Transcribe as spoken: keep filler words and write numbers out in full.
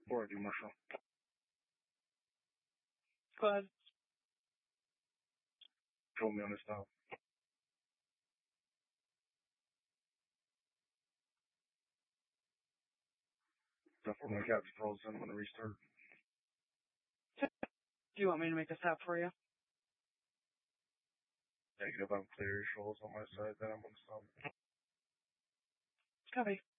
Before I do Marshall. Go ahead. Show me on this now. Before my capture froze, I'm going to restart. Do you want me to make a stop for you? Negative, I'm clear. Shows on my side, then I'm going to stop. Copy.